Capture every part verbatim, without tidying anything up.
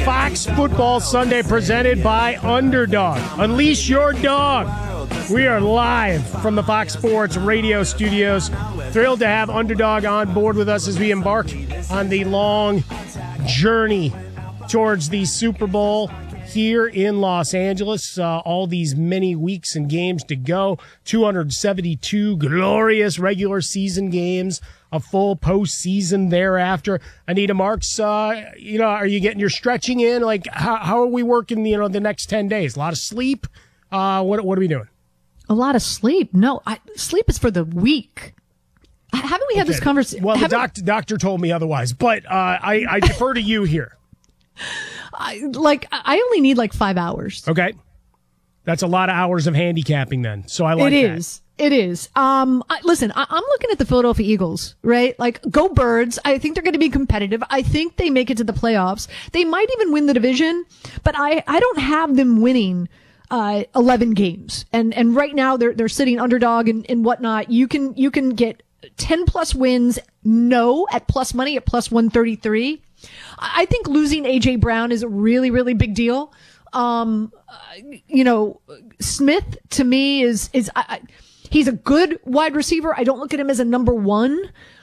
Fox Football Sunday presented by Underdog. Unleash your dog. We are live from the Fox Sports radio studios. Thrilled to have Underdog on board with us as we embark on the long journey towards the Super Bowl here in Los Angeles. Uh, all these many weeks and games to go. two hundred seventy-two glorious regular season games. A full postseason thereafter. Anita Marks, uh, you know, are you getting your stretching in? Like, how, how are we working, you know, the next ten days? A lot of sleep? Uh, what, what are we doing? A lot of sleep? No, I, sleep is for the weak. Haven't we had okay. this conversation? Well, the doc- doctor told me otherwise, but uh, I, I defer to you here. I, like, I only need like five hours. Okay. That's a lot of hours of handicapping then. So I like it that. It is. It is. Um, I, listen, I, I'm looking at the Philadelphia Eagles, right? Like, go Birds. I think they're going to be competitive. I think they make it to the playoffs. They might even win the division, but I, I don't have them winning, uh, eleven games. And, and right now they're, they're sitting underdog and, and whatnot. You can, you can get ten plus wins. No, at plus money at plus one thirty-three. I think losing A J Brown is a really, really big deal. Um, uh, you know, Smith to me is, is, I, I he's a good wide receiver. I don't look at him as a number one.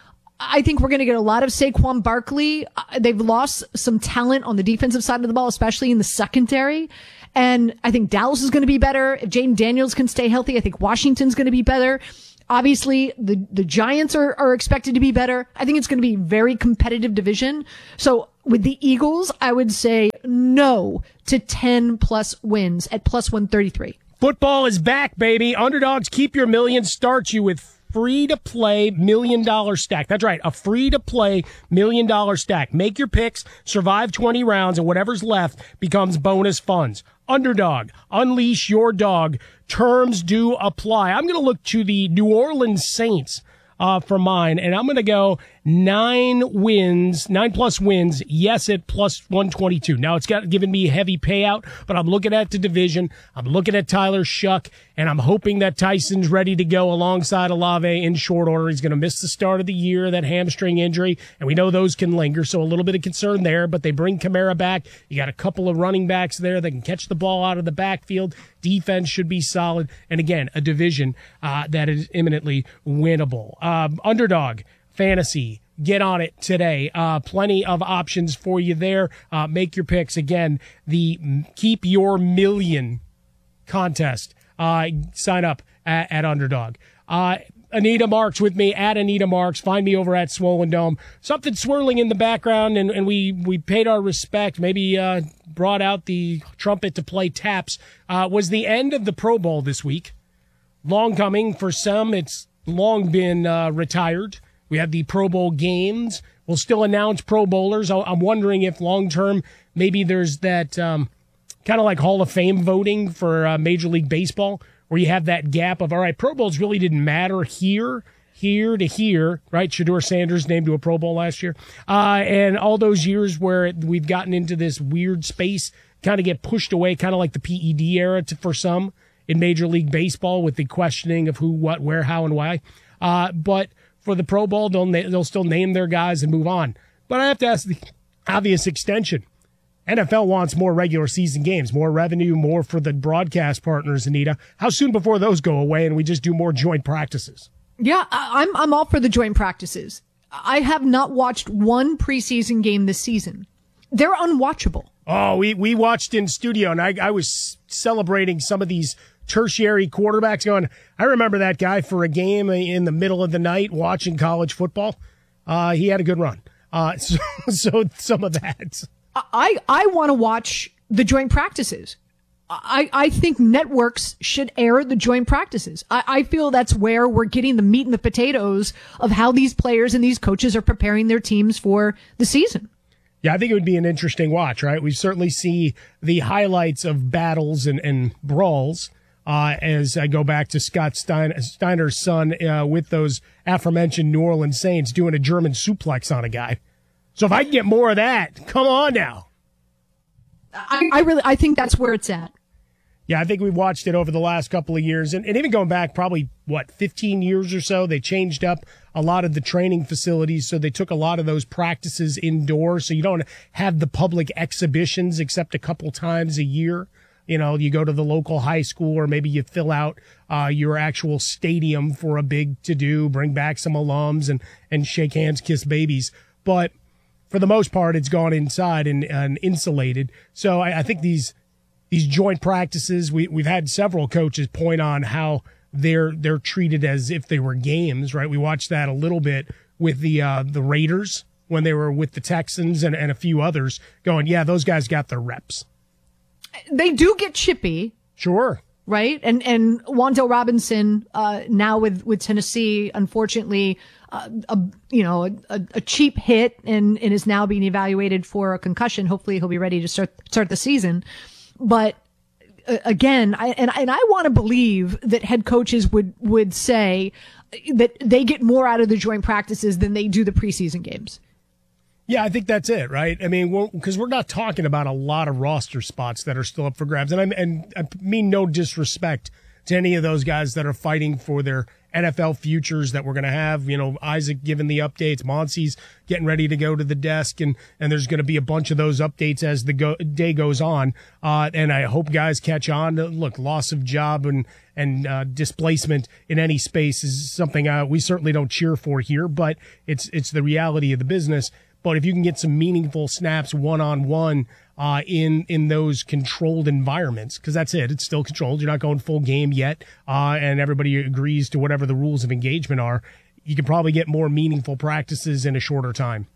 I think we're going to get a lot of Saquon Barkley. Uh, they've lost some talent on the defensive side of the ball, especially in the secondary. And I think Dallas is going to be better. If Jaden Daniels can stay healthy, I think Washington's going to be better. Obviously, the, the Giants are, are expected to be better. I think it's going to be a very competitive division. So with the Eagles, I would say no to ten plus wins at plus one thirty-three. Football is back, baby. Underdogs Keep Your Million starts you with free-to-play million-dollar stack. That's right, a free-to-play million-dollar stack. Make your picks, survive twenty rounds, and whatever's left becomes bonus funds. Underdog, unleash your dog. Terms do apply. I'm going to look to the New Orleans Saints uh, for mine, and I'm going to go nine wins, nine plus wins, yes, at plus one twenty-two. Now, it's got given me a heavy payout, but I'm looking at the division. I'm looking at Tyler Shuck, and I'm hoping that Tyson's ready to go alongside Olave in short order. He's going to miss the start of the year, that hamstring injury, and we know those can linger, so a little bit of concern there, but they bring Kamara back. You got a couple of running backs there that can catch the ball out of the backfield. Defense should be solid, and again, a division uh, that is imminently winnable. Um, underdog Fantasy, get on it today. Uh, plenty of options for you there. Uh, make your picks. Again, the Keep Your Million contest. Uh, sign up at, at Underdog. Uh, Anita Marks with me at Anita Marks. Find me over at Swollen Dome. Something swirling in the background, and, and we, we paid our respect, maybe uh, brought out the trumpet to play taps, uh, was the end of the Pro Bowl this week. Long coming. For some, it's long been uh, retired. We have the Pro Bowl games. We'll still announce Pro Bowlers. I'm wondering if long-term maybe there's that um, kind of like Hall of Fame voting for uh, Major League Baseball, where you have that gap of, all right, Pro Bowls really didn't matter here, here to here, right? Shedeur Sanders named to a Pro Bowl last year. Uh, and all those years where we've gotten into this weird space, kind of get pushed away, kind of like the P E D era to, for some in Major League Baseball with the questioning of who, what, where, how, and why. Uh, but for the Pro Bowl, they'll, they'll still name their guys and move on. But I have to ask the obvious extension. N F L wants more regular season games, more revenue, more for the broadcast partners, Anita. How soon before those go away and we just do more joint practices? Yeah, I'm I'm all for the joint practices. I have not watched one preseason game this season. They're unwatchable. Oh, we, we watched in studio, and I, I was celebrating some of these tertiary quarterbacks going, I remember that guy for a game in the middle of the night watching college football. Uh, he had a good run. Uh, so, so some of that. I, I want to watch the joint practices. I, I think networks should air the joint practices. I, I feel that's where we're getting the meat and the potatoes of how these players and these coaches are preparing their teams for the season. Yeah, I think it would be an interesting watch, right? We certainly see the highlights of battles and, and brawls. Uh, as I go back to Scott Stein, Steiner's son uh, with those aforementioned New Orleans Saints doing a German suplex on a guy. So if I can get more of that, come on now. I, I really, I think that's where it's at. Yeah, I think we've watched it over the last couple of years, and, and even going back probably, what, fifteen years or so, they changed up a lot of the training facilities, so they took a lot of those practices indoors, so you don't have the public exhibitions except a couple times a year. You know, you go to the local high school, or maybe you fill out uh, your actual stadium for a big to-do, bring back some alums and, and shake hands, kiss babies. But for the most part, it's gone inside and, and insulated. So I, I think these these joint practices, we, we've had several coaches point on how they're they're treated as if they were games, right? We watched that a little bit with the uh, the Raiders when they were with the Texans and, and a few others going, yeah, those guys got their reps. They do get chippy. Sure. Right? And and Wan'Dale Robinson, uh, now with, with Tennessee, unfortunately, uh, a, you know, a, a cheap hit and, and is now being evaluated for a concussion. Hopefully he'll be ready to start, start the season. But uh, again, I, and, and I want to believe that head coaches would, would say that they get more out of the joint practices than they do the preseason games. Yeah, I think that's it, right? I mean, because we're, we're not talking about a lot of roster spots that are still up for grabs. And, I'm, and I mean no disrespect to any of those guys that are fighting for their N F L futures that we're going to have. You know, Isaac giving the updates, Monsi's getting ready to go to the desk, and, and there's going to be a bunch of those updates as the go, day goes on. Uh, and I hope guys catch on. Look, loss of job and, and uh, displacement in any space is something uh, we certainly don't cheer for here, but it's it's the reality of the business. But if you can get some meaningful snaps one-on-one uh, in in those controlled environments, because that's it, it's still controlled. You're not going full game yet, uh, and everybody agrees to whatever the rules of engagement are. You can probably get more meaningful practices in a shorter time.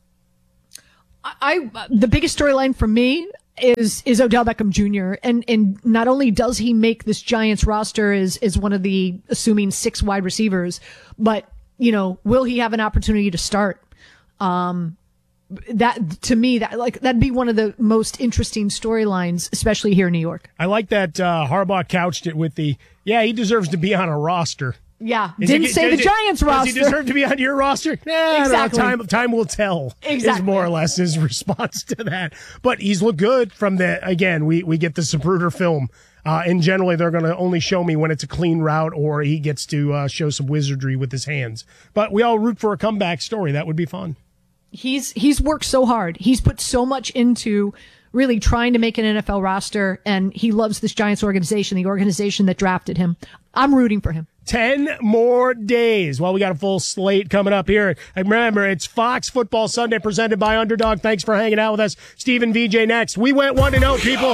I, I the biggest storyline for me is is Odell Beckham Junior And and not only does he make this Giants roster as is one of the assuming six wide receivers, but you know, will he have an opportunity to start? Um, That, to me, that like that'd be one of the most interesting storylines, especially here in New York. I like that uh, Harbaugh couched it with the, yeah, he deserves to be on a roster. Yeah, Is didn't he, say does, the Giants does roster. Does he deserve to be on your roster? Eh, exactly. Time, time will tell. Exactly. Is more or less his response to that. But he's looked good from the, again, we, we get the Zapruder film. Uh, and generally they're going to only show me when it's a clean route or he gets to uh, show some wizardry with his hands. But we all root for a comeback story. That would be fun. He's he's worked so hard. He's put so much into really trying to make an N F L roster, and he loves this Giants organization, the organization that drafted him. I'm rooting for him. Ten more days. Well, we got a full slate coming up here. And remember, it's Fox Football Sunday presented by Underdog. Thanks for hanging out with us. Stephen V J next. We went one to oh, people.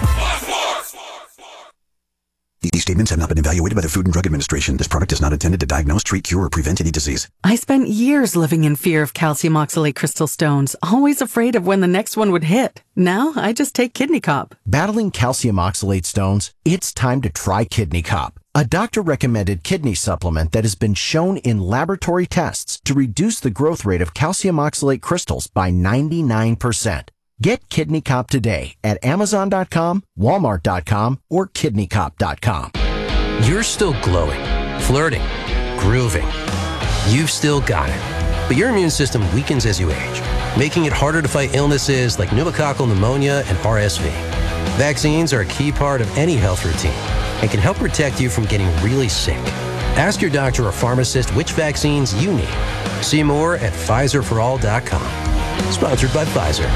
These statements have not been evaluated by the Food and Drug Administration. This product is not intended to diagnose, treat, cure, or prevent any disease. I spent years living in fear of calcium oxalate crystal stones, always afraid of when the next one would hit. Now, I just take Kidney Cop. Battling calcium oxalate stones? It's time to try Kidney Cop, a doctor-recommended kidney supplement that has been shown in laboratory tests to reduce the growth rate of calcium oxalate crystals by ninety-nine percent. Get Kidney Cop today at Amazon dot com, Walmart dot com, or Kidney Cop dot com. You're still glowing, flirting, grooving. You've still got it. But your immune system weakens as you age, making it harder to fight illnesses like pneumococcal pneumonia and R S V. Vaccines are a key part of any health routine and can help protect you from getting really sick. Ask your doctor or pharmacist which vaccines you need. See more at Pfizer for all dot com. Sponsored by Pfizer.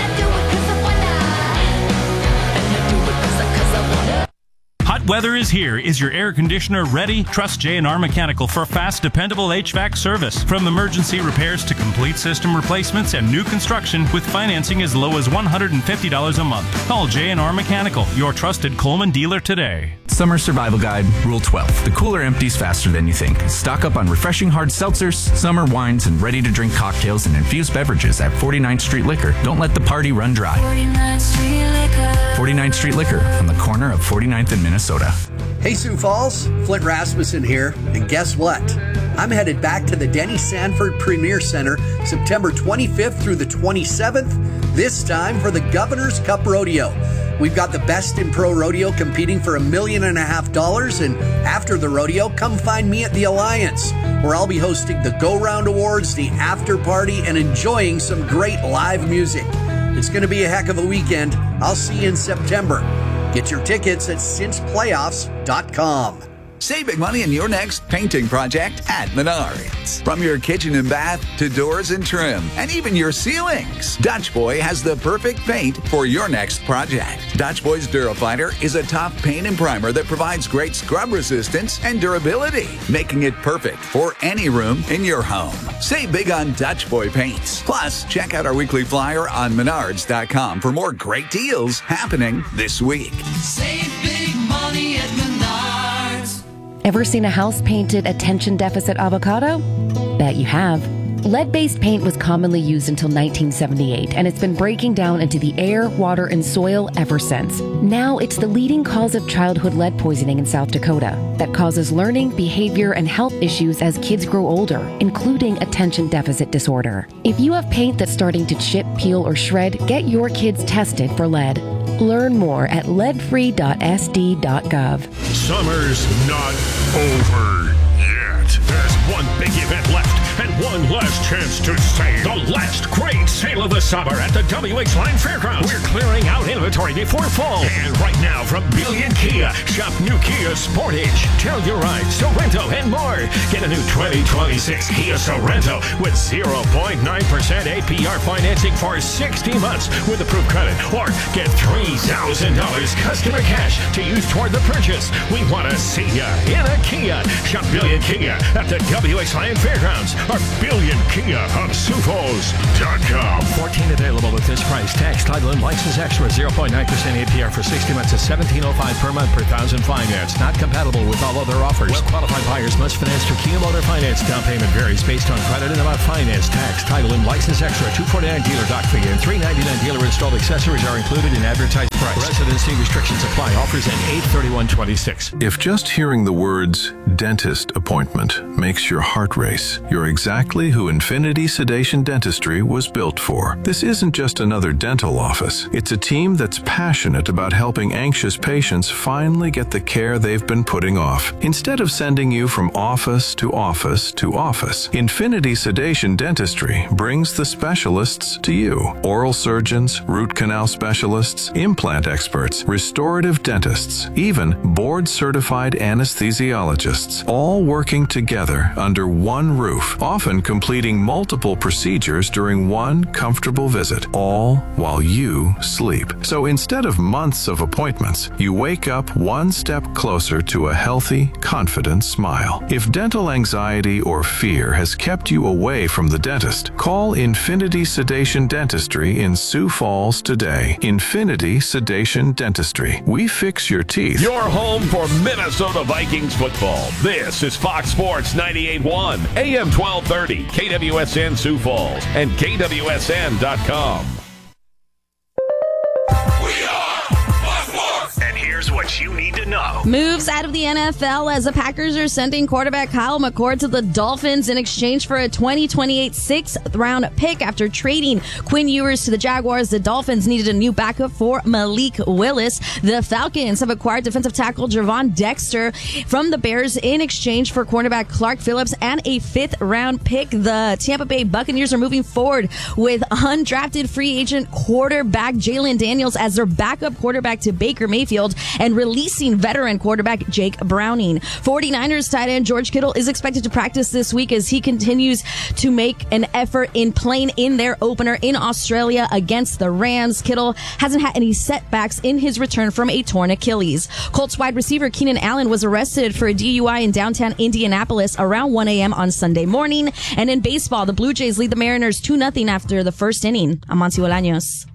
Hot weather is here. Is your air conditioner ready? Trust J and R Mechanical for fast, dependable H V A C service. From emergency repairs to complete system replacements and new construction with financing as low as one hundred fifty dollars a month. Call J and R Mechanical, your trusted Coleman dealer today. Summer Survival Guide, Rule twelve. The cooler empties faster than you think. Stock up on refreshing hard seltzers, summer wines, and ready-to-drink cocktails and infused beverages at forty-ninth Street Liquor. Don't let the party run dry. forty-ninth Street Liquor. forty-ninth Street Liquor on the corner of forty-ninth and Minnesota. Hey, Sioux Falls. Flint Rasmussen here. And guess what? I'm headed back to the Denny Sanford Premier Center September twenty-fifth through the twenty-seventh, this time for the Governor's Cup Rodeo. We've got the best in pro rodeo competing for a million and a half dollars, and after the rodeo, come find me at the Alliance, where I'll be hosting the Go Round Awards, the after party, and enjoying some great live music. It's going to be a heck of a weekend. I'll see you in September. Get your tickets at cinch playoffs dot com. Save big money in your next painting project at Menards. From your kitchen and bath to doors and trim, and even your ceilings, Dutch Boy has the perfect paint for your next project. Dutch Boy's Durafighter is a top paint and primer that provides great scrub resistance and durability, making it perfect for any room in your home. Save big on Dutch Boy paints. Plus, check out our weekly flyer on menards dot com for more great deals happening this week. Save big money at Menards. Ever seen a house painted attention deficit avocado? Bet you have. Lead-based paint was commonly used until nineteen seventy-eight, and it's been breaking down into the air, water, and soil ever since. Now it's the leading cause of childhood lead poisoning in South Dakota that causes learning, behavior, and health issues as kids grow older, including attention deficit disorder. If you have paint that's starting to chip, peel, or shred, get your kids tested for lead. Learn more at lead free dot s d dot gov. Summer's not over yet. There's one big event left and one last chance to save. The last great sale of the summer at the W H Line Fairgrounds. We're clearing out inventory before fall. And right now from Billion Kia, shop new Kia Sportage, Telluride, Sorrento, and more. Get a new twenty twenty-six Kia Sorrento with zero point nine percent A P R financing for sixty months with approved credit. Or get three thousand dollars customer cash to use toward the purchase. We want to see you in a Kia. Shop Billion Kia at the W H Line Fairgrounds or Billion Kia of Sioux Falls dot com. fourteen available with this price. Tax, title, and license extra. zero point nine percent A P R for sixty months at seventeen oh five per month per thousand finance. Not compatible with all other offers. Well-qualified buyers must finance through Kia Motor Finance. Down payment varies based on credit and amount finance. Tax, title, and license extra. two forty-nine dealer dock fee and three ninety-nine dealer installed accessories are included in advertised price. Residency restrictions apply. Offers in eight thirty-one twenty-six. If just hearing the words dentist appointment makes your heart race, you're exactly who Infinity Sedation Dentistry was built for. This isn't just another dental office. It's a team that's passionate about helping anxious patients finally get the care they've been putting off. Instead of sending you from office to office to office, Infinity Sedation Dentistry brings the specialists to you. Oral surgeons, root canal specialists, implant experts, restorative dentists, even board-certified anesthesiologists, all working together under one roof, often completing multiple procedures during one comfortable visit, all while you sleep. So instead of months of appointments, you wake up one step closer to a healthy, confident smile. If dental anxiety or fear has kept you away from the dentist, call Infinity Sedation Dentistry in Sioux Falls today. Infinity Sedation Dentistry. We fix your teeth. Your home for Minnesota Vikings football. This is Fox Sports ninety-eight point one, A M twelve thirty, K W S N Sioux Falls, and K W S N dot com. And here's what you need to know. Moves out of the N F L as the Packers are sending quarterback Kyle McCord to the Dolphins in exchange for a twenty twenty-eight sixth round pick. After trading Quinn Ewers to the Jaguars, the Dolphins needed a new backup for Malik Willis. The Falcons have acquired defensive tackle Javon Dexter from the Bears in exchange for cornerback Clark Phillips and a fifth round pick. The Tampa Bay Buccaneers are moving forward with undrafted free agent quarterback Jalen Daniels as their backup quarterback to Baker Mayfield and releasing veteran quarterback Jake Browning. forty-niners tight end George Kittle is expected to practice this week as he continues to make an effort in playing in their opener in Australia against the Rams. Kittle hasn't had any setbacks in his return from a torn Achilles. Colts wide receiver Keenan Allen was arrested for a D U I in downtown Indianapolis around one a.m. on Sunday morning. And in baseball, the Blue Jays lead the Mariners two nothing after the first inning. I'm Monty Bolaños.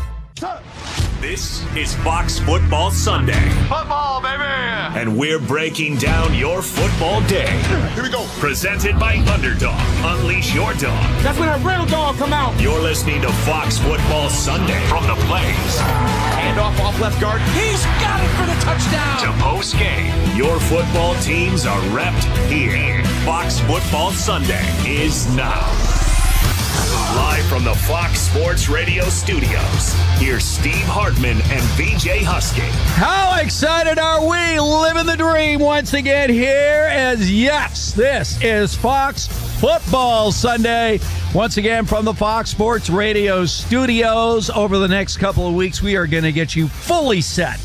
This is Fox Football Sunday. Football, baby! And we're breaking down your football day. Here we go. Presented by Underdog. Unleash your dog. That's when a real dog come out. You're listening to Fox Football Sunday from the Blaze. Hand off off left guard. He's got it for the touchdown. To post game. Your football teams are repped here. Fox Football Sunday is now. Live from the Fox Sports Radio studios, here's Steve Hartman and V J Husky. How excited are we? Living the dream once again here as, yes, this is Fox Football Sunday. Once again from the Fox Sports Radio studios. Over the next couple of weeks, we are going to get you fully set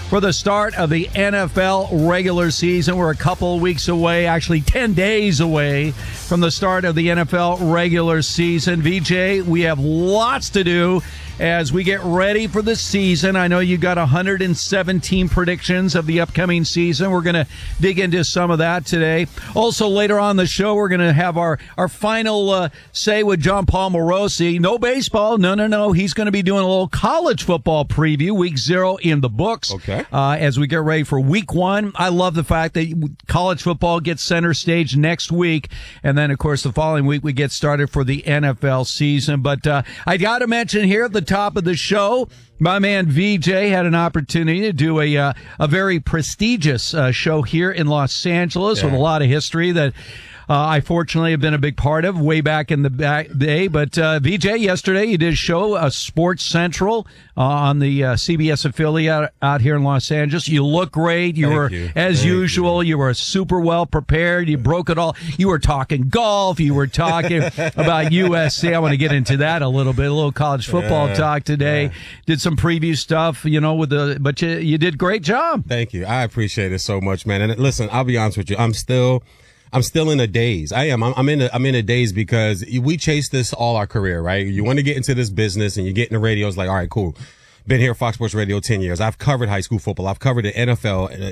for the start of the N F L regular season. We're a couple weeks away, actually ten days away from the start of the N F L regular season. V J, we have lots to do as we get ready for the season. I know you got one hundred seventeen predictions of the upcoming season. We're going to dig into some of that today. Also, later on the show, we're going to have our, our final uh, say with John Paul Morosi. No baseball. No, no, no. He's going to be doing a little college football preview, week zero in the books. Okay. Uh, as we get ready for week one. I love the fact that college football gets center stage next week. And then, of course, the following week, we get started for the N F L season. But uh, I got to mention here at the top of the show, my man V J had an opportunity to do a uh, a very prestigious uh, show here in Los Angeles Yeah. with a lot of history that uh, I fortunately have been a big part of way back in the back day. But uh, V J, yesterday you did a show, uh, Sports Central, uh, on the uh, C B S affiliate out, out here in Los Angeles. You look great. You Thank were, you. as Thank usual, you. you were super well prepared. You broke it all. You were talking golf. You were talking about U S C. I want to get into that a little bit, a little college football Yeah, talk today. yeah. Did some preview stuff, you know, with the, but you, you did a great job. Thank you. I appreciate it so much, man. And listen, I'll be honest with you. I'm still, I'm still in a daze. I am. I'm, I'm in a, I'm in a daze because we chase this all our career, right? You want to get into this business and you get in the radio. It's like, all right, cool. Been here at Fox Sports Radio ten years. I've covered high school football. I've covered the N F L, uh,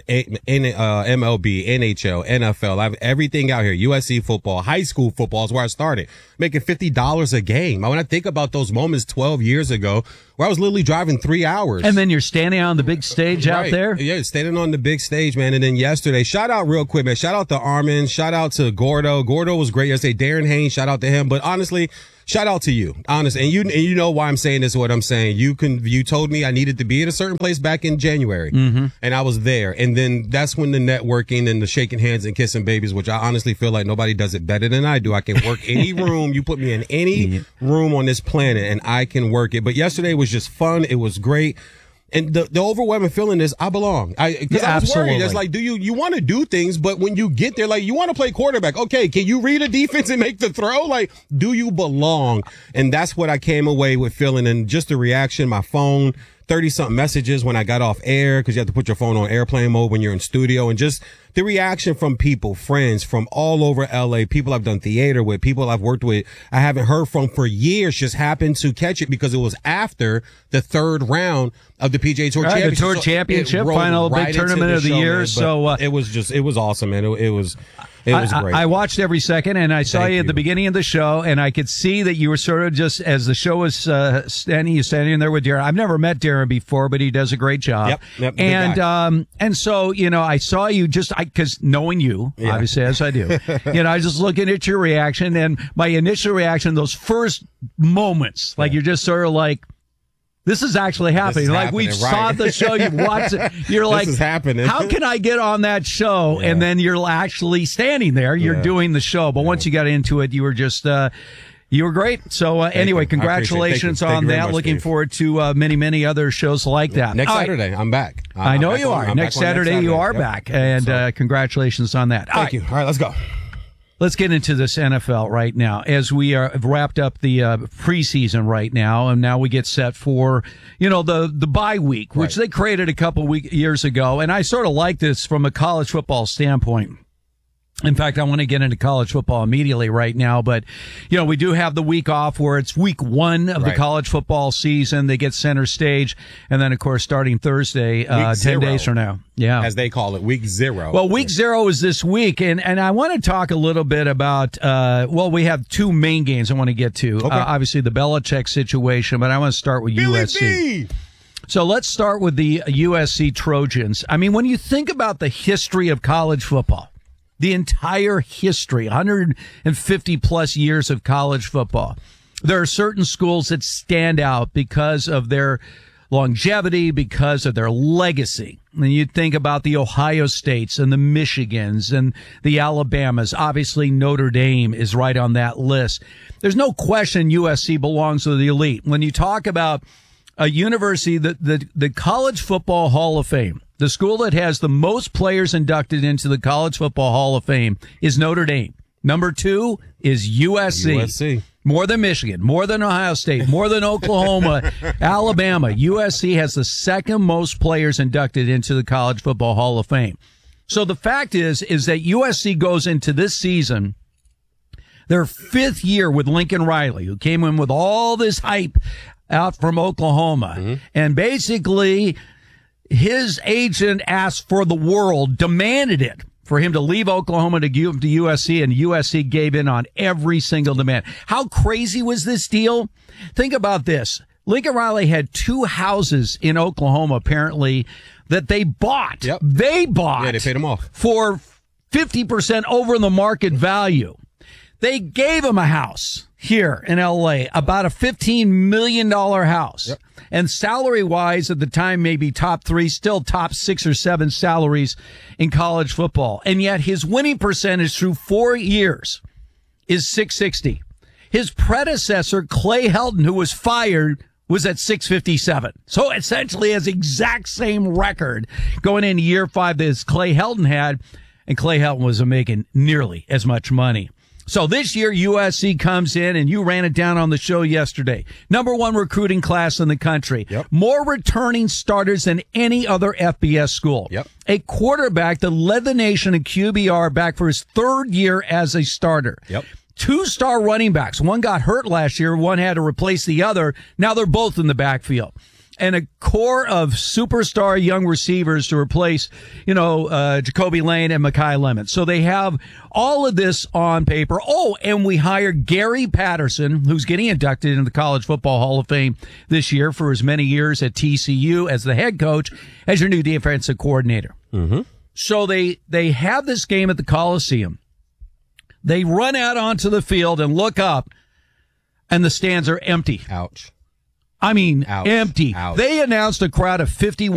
M L B, N H L, N F L. I've everything out here. U S C football, high school football is where I started, making fifty dollars a game. When I think about those moments twelve years ago where I was literally driving three hours. And then you're standing on the big stage out Right. there. Yeah, standing on the big stage, man. And then yesterday, shout out real quick, man. Shout out to Armin. Shout out to Gordo. Gordo was great yesterday. Darren Haynes, shout out to him. But honestly, shout out to you, honest. And you, and you know why I'm saying this, what I'm saying. You can, you told me I needed to be at a certain place back in January. Mm-hmm. And I was there. And then that's when the networking and the shaking hands and kissing babies, which I honestly feel like nobody does it better than I do. I can work any room. You put me in any room on this planet and I can work it. But yesterday was just fun. It was great. And the, the overwhelming feeling is I belong. I, cause Yeah, I was absolutely. worried. It's like, do you, you want to do things, but when you get there, like you want to play quarterback. Okay. Can you read a defense and make the throw? Like, do you belong? And that's what I came away with feeling. And just the reaction, my phone, thirty something messages when I got off air, cause you have to put your phone on airplane mode when you're in studio, and just the reaction from people, friends from all over L A, people I've done theater with, people I've worked with, I haven't heard from for years, just happened to catch it because it was after the third round of the P G A Tour All right, the Championship. Tour So it Championship, rolled final big right into tournament of the show, year. man. But So, uh, it was just, it was awesome, man. It, it was, it was I, great. I, I watched every second, and I saw Thank you at you. the beginning of the show, and I could see that you were sort of just, as the show was uh, standing, you standing there with Darren. I've never met Darren before, but he does a great job. Yep, yep, good and guy. um, and so you know, I saw you just because knowing you, Yeah. obviously as I do, you know, I was just looking at your reaction, and my initial reaction, those first moments, like you're just sort of like, this is actually happening. is Like we happening, saw right. the show, you've watched it. You're This like, is happening. how can I get on that show? Yeah. And then you're actually standing there. You're Yeah. doing the show. But once you got into it, you were just, uh, you were great. So uh, anyway, you. I appreciate it. Thank you. congratulations Thank on you very that. much, Looking Steve. forward to uh, many, many other shows like that. Next All right. Saturday, I'm back. I I'm know back you on- are. I'm Next back on Saturday, you are Yep. back. And So, uh, congratulations on that. All thank right. you. All right, let's go. Let's get into this N F L right now as we are have wrapped up the uh, preseason right now, and now we get set for you know the the bye week, which Right. they created a couple week years ago, and I sort of like this from a college football standpoint. In fact, I want to get into college football immediately right now, but, you know, we do have the week off where it's week one of the Right. college football season. They get center stage. And then, of course, starting Thursday, uh, Week ten zero. days from now. Yeah. As they call it, week zero. Well, week zero is this week, and, and I want to talk a little bit about, uh, well, we have two main games I want to get to. Okay. Uh, obviously, the Belichick situation, but I want to start with U S C. Billy B! So let's start with the U S C Trojans. I mean, when you think about the history of college football, the entire history, one hundred fifty plus years of college football, there are certain schools that stand out because of their longevity, because of their legacy. And you think about the Ohio States and the Michigans and the Alabamas. Obviously, Notre Dame is right on that list. There's no question U S C belongs to the elite. When you talk about a university, the, the, the College Football Hall of Fame, the school that has the most players inducted into the College Football Hall of Fame is Notre Dame. Number two is U S C. U S C. More than Michigan, more than Ohio State, more than Oklahoma, Alabama. U S C has the second most players inducted into the College Football Hall of Fame. So the fact is, is that U S C goes into this season, their fifth year with Lincoln Riley, who came in with all this hype out from Oklahoma. Mm-hmm. And basically, his agent asked for the world, demanded it, for him to leave Oklahoma to give to U S C, and U S C gave in on every single demand. How crazy was this deal? Think about this. Lincoln Riley had two houses in Oklahoma, apparently, that they bought. Yep. They bought. Yeah, they paid him off. For fifty percent over the market value. They gave him a house here in L A, about a fifteen million dollars house. Yep. And salary-wise, at the time, maybe top three, still top six or seven salaries in college football. And yet his winning percentage through four years is six sixty. His predecessor, Clay Helton, who was fired, was at six fifty-seven. So essentially has the exact same record going into year five as Clay Helton had, and Clay Helton was making nearly as much money. So this year, U S C comes in, and you ran it down on the show yesterday. Number one recruiting class in the country. Yep. More returning starters than any other F B S school. Yep. A quarterback that led the nation in Q B R back for his third year as a starter. Yep. Two-star running backs. One got hurt last year. One had to replace the other. Now they're both in the backfield. And a core of superstar young receivers to replace, you know, uh, Jacoby Lane and Mekhi Lemon. So they have all of this on paper. Oh, and we hired Gary Patterson, who's getting inducted into the College Football Hall of Fame this year for as many years at T C U as the head coach, as your new defensive coordinator. Mm-hmm. So they, they have this game at the Coliseum. They run out onto the field and look up, and the stands are empty. Ouch. I mean, Ouch. empty. Ouch. They announced a crowd of fifty-one